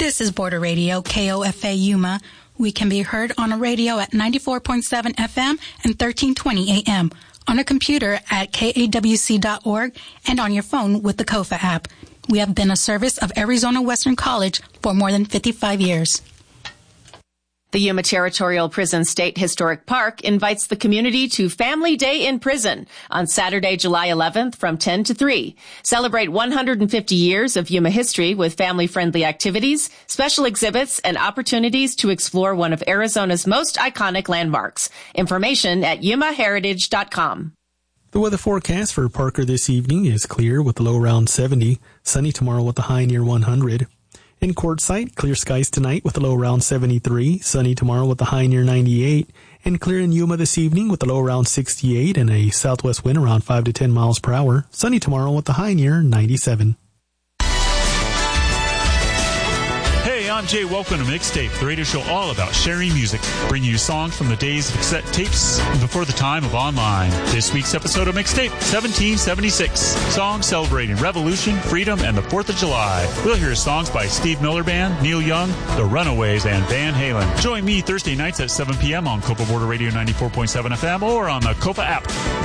This is Border Radio, KOFA Yuma. We can be heard on a radio at 94.7 FM and 1320 AM, on a computer at kawc.org, and on your phone with the KOFA app. We have been a service of Arizona Western College for more than 55 years. The Yuma Territorial Prison State Historic Park invites the community to Family Day in Prison on Saturday, July 11th from 10 to 3. Celebrate 150 years of Yuma history with family-friendly activities, special exhibits, and opportunities to explore one of Arizona's most iconic landmarks. Information at yumaheritage.com. The weather forecast for Parker this evening is clear with a low around 70, sunny tomorrow with a high near 100. In Quartzsite, clear skies tonight with a low around 73, sunny tomorrow with a high near 98, and clear in Yuma this evening with a low around 68 and a southwest wind around 5 to 10 miles per hour, sunny tomorrow with a high near 97. Hey, I'm Jay. Welcome to Mixtape, the radio show all about sharing music, bringing you songs from the days of cassette tapes before the time of online. This week's episode of Mixtape, 1776. Songs celebrating revolution, freedom, and the 4th of July. We'll hear songs by Steve Miller Band, Neil Young, The Runaways, and Van Halen. Join me Thursday nights at 7 p.m. on Copa Border Radio 94.7 FM or on the Copa app.